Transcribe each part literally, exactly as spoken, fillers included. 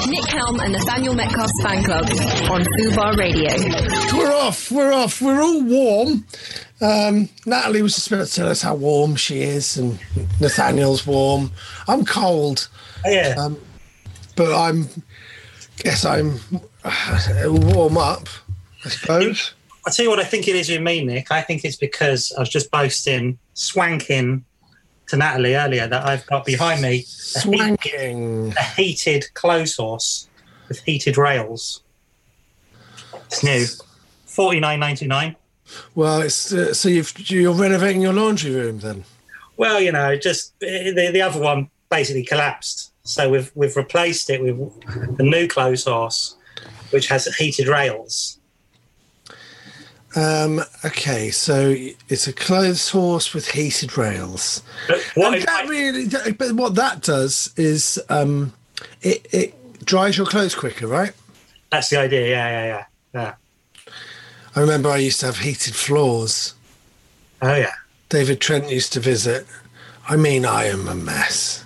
Nick Helm and Nathaniel Metcalf's fan club on Fubar Radio. We're off, we're off, we're all warm. Um, Natalie was just about to tell us how warm she is, and Nathaniel's warm. I'm cold. Oh, yeah. Um, but I'm, guess I'm uh, warm up, I suppose. I'll tell you what I think it is with me, Nick. I think it's because I was just boasting, swanking to Natalie earlier that I've got behind me a Swanking. heated, a heated clothes horse with heated rails. It's new. forty-nine ninety-nine. Well, it's uh, so you've, you're renovating your laundry room then? Well, you know, just the, the other one basically collapsed. So we've we've replaced it with a new clothes horse, which has heated rails. Um, okay, so it's a clothes horse with heated rails. But what, And that I, really, but what that does is um, it, it dries your clothes quicker, right? that's the idea. Yeah, yeah, yeah, yeah. I remember I used to have heated floors. Oh yeah. David Trent used to visit. I mean, I am a mess.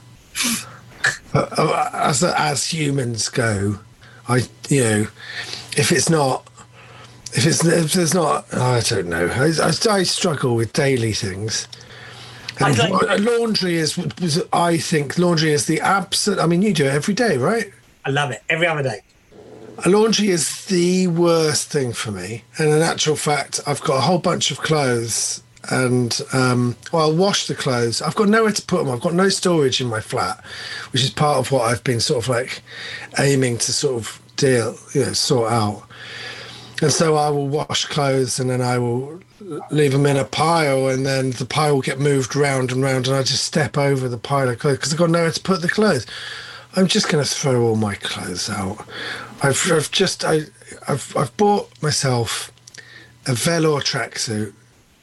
But, uh, as as humans go, I you know, if it's not, if it's if there's not, oh, I don't know. I, I, I struggle with daily things. And I like- laundry is, was, I think, laundry is the absolute. I mean, you do it every day, right? I love it every other day. Laundry is the worst thing for me. And in actual fact, I've got a whole bunch of clothes and, um, well, I'll wash the clothes. I've got nowhere to put them. I've got no storage in my flat, which is part of what I've been sort of like aiming to sort of deal, you know, sort out. And so I will wash clothes and then I will leave them in a pile and then the pile will get moved round and round and I just step over the pile of clothes because I've got nowhere to put the clothes. I'm just going to throw all my clothes out. I've, I've just, I, I've, I've bought myself a velour tracksuit,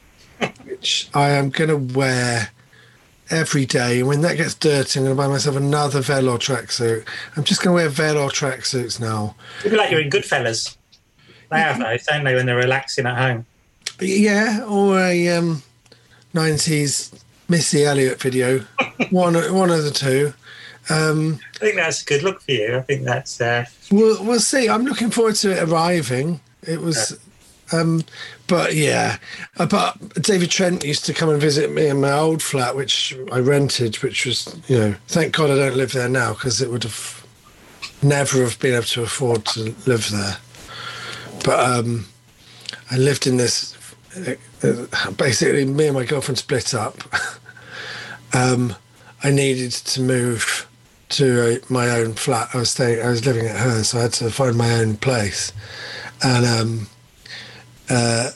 which I am going to wear every day. And when that gets dirty, I'm going to buy myself another velour tracksuit. I'm just going to wear velour tracksuits now. It'd be like you're in Goodfellas. They have those, don't they, when they're relaxing at home? Yeah, or a um, nineties Missy Elliott video. one, one of the two. Um, I think that's a good look for you. I think that's... Uh... We'll, we'll see. I'm looking forward to it arriving. It was... Um, but, yeah. Uh, But David Trent used to come and visit me in my old flat, which I rented, which was, you know... Thank God I don't live there now, because it would have never have been able to afford to live there. But um, I lived in this... Uh, basically, me and my girlfriend split up. um, I needed to move to a, my own flat. I was staying. I was living at hers, so I had to find my own place. And um, uh,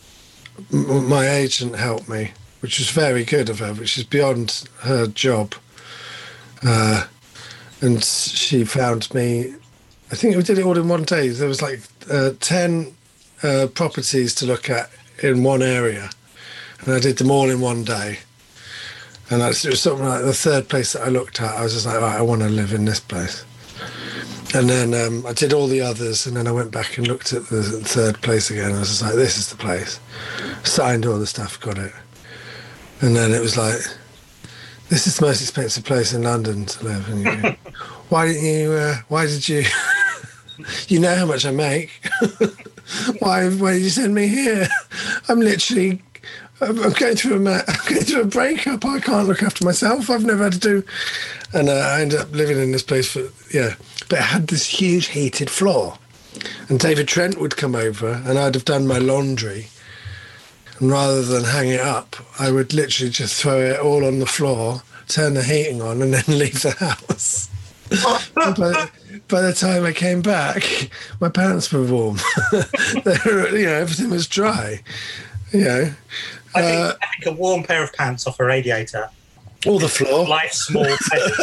m- my agent helped me, which was very good of her, which is beyond her job. Uh, and she found me. I think we did it all in one day. There was like uh, ten uh, properties to look at in one area, and I did them all in one day. And it was something like the third place that I looked at. I was just like, right, I want to live in this place. And then um, I did all the others, and then I went back and looked at the third place again. I was just like, this is the place. Signed all the stuff, got it. And then it was like, this is the most expensive place in London to live. And you go, why didn't you? Uh, why did you? You know how much I make. why? Why did you send me here? I'm literally. I'm going through a I'm going through a breakup. I can't look after myself. I've never had to do, and uh, I ended up living in this place for yeah. But it had this huge heated floor, and David Trent would come over, and I'd have done my laundry, and rather than hang it up, I would literally just throw it all on the floor, turn the heating on, and then leave the house. by, by the time I came back, my pants were warm. They were, you know, everything was dry. You know. I think, Uh, I think a warm pair of pants off a radiator. or the floor. Life's small pleasure.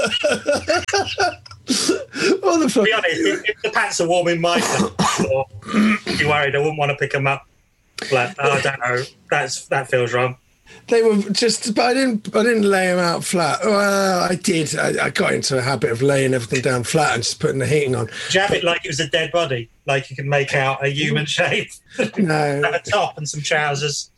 Or the floor. To be honest, if, if the pants are warm in my floor, I'd be worried. I wouldn't want to pick them up. Like, oh, I don't know. That's that feels wrong. They were just, but I didn't. I didn't lay them out flat. Well, I did. I, I got into a habit of laying everything down flat and just putting the heating on. Did you have it like it was a dead body? Like you could make out a human shape? No, Have a top and some trousers.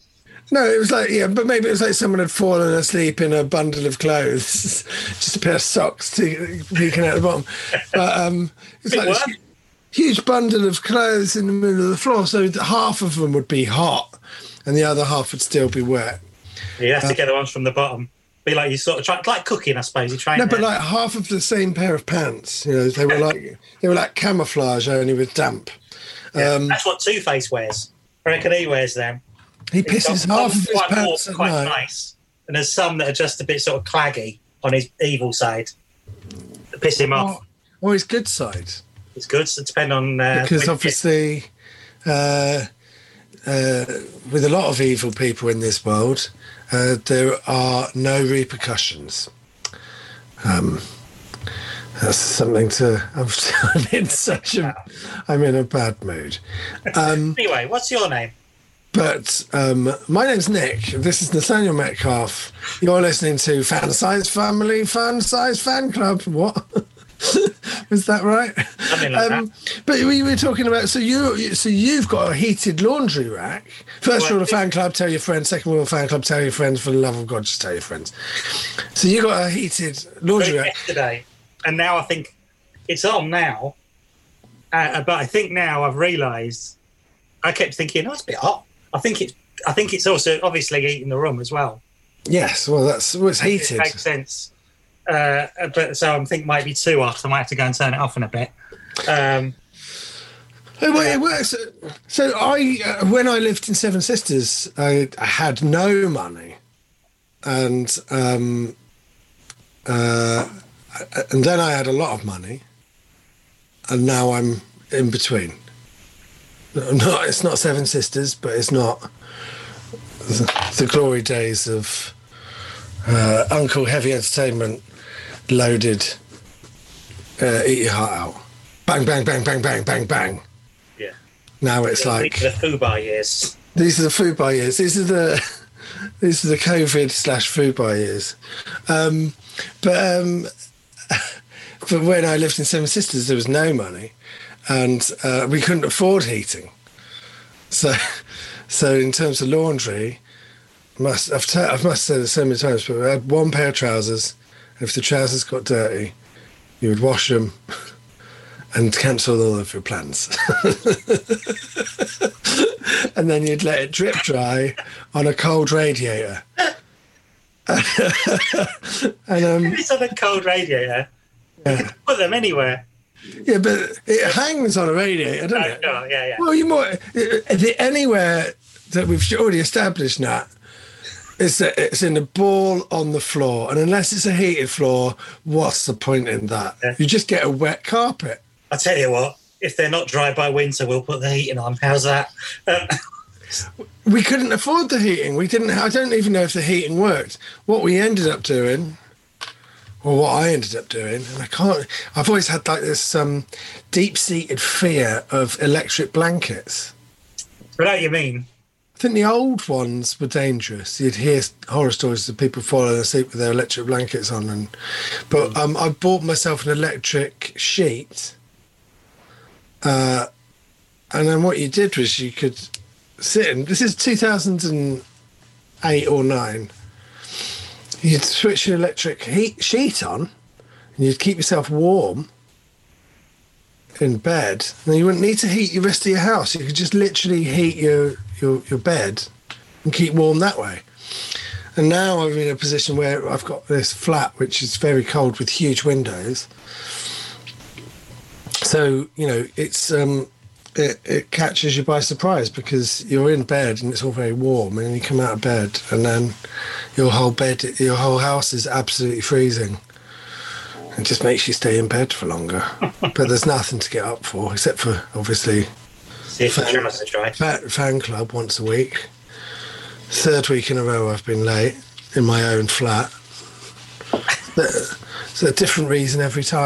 No, it was like, yeah, but maybe it was like someone had fallen asleep in a bundle of clothes, just a pair of socks to, peeking out the bottom. But um, it's like this huge bundle of clothes in the middle of the floor, so half of them would be hot and the other half would still be wet. You have to uh, get the ones from the bottom. Be like you sort of try, like cooking, I suppose. You try. No, but like half of the same pair of pants. You know, they were like they were like camouflage, only with damp. Yeah, um, that's what Two Face wears. I reckon he wears them. He pisses half of his quite pants warm, at quite night. nice, and there's some that are just a bit sort of claggy on his evil side. That piss him off. Or, or his good side. It's good. So it depends on uh, Because obviously, uh, uh, with a lot of evil people in this world, uh, there are no repercussions. Um, that's something to. I'm, I'm in such a. I'm in a bad mood. Um, Anyway, what's your name? But um, my name's Nick. This is Nathaniel Metcalf. You're listening to Fan Size Family, Fan Size Fan Club. What? Was that right? Something like um, that. But we were talking about. So you, so you've got a heated laundry rack. First Well, rule of fan club: tell your friends. Second rule of fan club: tell your friends. For the love of God, just tell your friends. So you got a heated laundry rack. Yesterday, and now I think it's on now. Uh, but I think now I've realised. I kept thinking, oh, it's a bit hot. I think it's. I think it's also obviously heating the room as well. Yes, well, that's well, it's heated. It makes sense. Uh, but so I'm thinking it might be too hot. So I might have to go and turn it off in a bit. Um, Oh, well, it works. So I, uh, when I lived in Seven Sisters, I, I had no money, and um, uh, and then I had a lot of money, and now I'm in between. Not, it's not Seven Sisters, but it's not the, the glory days of uh, Uncle Heavy Entertainment loaded uh, Eat Your Heart Out. Bang, bang, bang, bang, bang, bang, bang. yeah. Now it's like the Fubar years. these are the food buy years. These are the these are the COVID slash food buy years. Um, but um, but when I lived in Seven Sisters, there was no money, and uh, we couldn't afford heating. So, so in terms of laundry, must I've, t- I must say this so many times, but we had one pair of trousers. And if the trousers got dirty, you would wash them and cancel all of your plans. And then you'd let it drip dry on a cold radiator. And um, It's on a cold radiator. yeah. You can put them anywhere. Yeah, but it hangs on a radiator, doesn't Oh, it? sure, yeah, yeah. Well, you might. The anywhere that we've already established that is that it's in a ball on the floor, and unless it's a heated floor, what's the point in that? Yeah. You just get a wet carpet. I tell you what, if they're not dry by winter, we'll put the heating on. How's that? Um, We couldn't afford the heating. We didn't. I don't even know if the heating worked. What we ended up doing, or what I ended up doing, and I can't. I've always had like this um, deep-seated fear of electric blankets. I know what you mean. I think the old ones were dangerous. You'd hear horror stories of people falling asleep with their electric blankets on, and but um, I bought myself an electric sheet, uh, and then what you did was you could sit in. This is two thousand eight or nine. You'd switch your electric heat sheet on, and you'd keep yourself warm in bed. And you wouldn't need to heat the rest of your house. You could just literally heat your your, your bed and keep warm that way. And now I'm in a position where I've got this flat which is very cold with huge windows. So, you know, it's um it, it catches you by surprise because you're in bed and it's all very warm, and then you come out of bed and then your whole bed your whole house is absolutely freezing. It just makes you stay in bed for longer. But there's nothing to get up for except for obviously See if the trousers are dry. Fan, fan club once a week. Third week in a row I've been late in my own flat. But it's a different reason every time.